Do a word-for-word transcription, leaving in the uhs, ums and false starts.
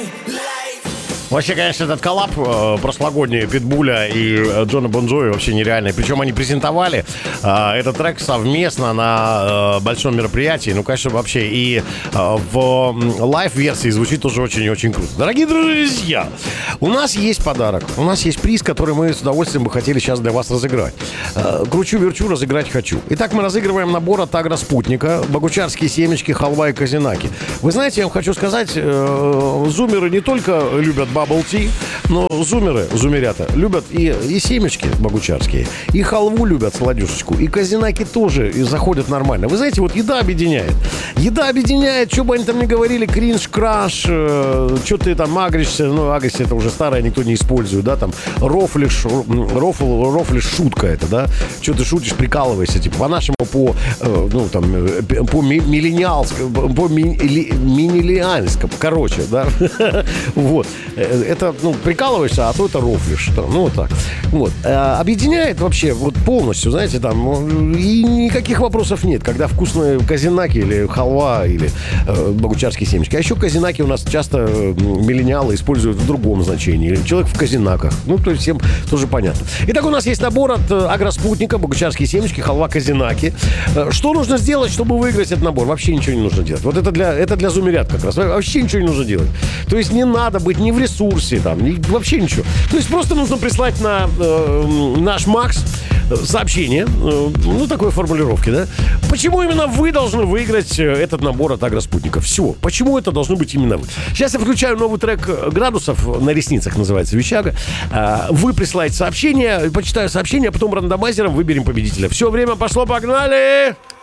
Вообще, конечно, этот коллаб э, прошлогодний Питбуля и э, Джона Бон Джови вообще нереальный. Причем они презентовали э, этот трек совместно на э, большом мероприятии. Ну, конечно, вообще и э, в лайв-версии звучит тоже очень и очень круто. Дорогие друзья, у нас есть подарок. У нас есть приз, который мы с удовольствием бы хотели сейчас для вас разыграть. Э, кручу-верчу, разыграть хочу. Итак, мы разыгрываем набор от Агроспутника, богучарские семечки, халва и казинаки. Вы знаете, я вам хочу сказать, э, зумеры не только любят Bubble Tea, но зумеры, зумерята, любят и, и семечки богучарские, и халву любят, сладюшечку, и казинаки тоже и заходят нормально. Вы знаете, вот еда объединяет. Еда объединяет, что бы они там ни говорили, кринж, краш, э, что ты там агришься, ну, агрессия это уже старое, никто не использует, да, там, рофлишь, рофл, рофлишь, шутка это, да, что ты шутишь, прикалывайся, типа, по-нашему, по, э, ну, там, по миллениалскому, по минилианскому, короче, да, вот. Это, ну, прикалываешься, а то это рофлишь. Ну, вот так. Вот. Объединяет вообще вот полностью, знаете, там, и никаких вопросов нет, когда вкусные казинаки или халва, или э, богучарские семечки. А еще казинаки у нас часто э, миллениалы используют в другом значении. Человек в казинаках. Ну, то есть всем тоже понятно. Итак, у нас есть набор от э, Агроспутника, богучарские семечки, халва, казинаки. Э, что нужно сделать, чтобы выиграть этот набор? Вообще ничего не нужно делать. Вот это для, это для зумерят как раз. Вообще ничего не нужно делать. То есть не надо быть ни в ресурсе, там, ни, вообще ничего. То есть просто нужно прислать на э, наш Макс сообщение, э, ну, такой формулировки, да? Почему именно вы должны выиграть этот набор от Агроспутника? Все. Почему это должны быть именно вы? Сейчас я включаю новый трек «Градусов», на ресницах называется «Вещага». Э, вы присылаете сообщение, почитаю сообщение, а потом рандомайзером выберем победителя. Все, время пошло, погнали!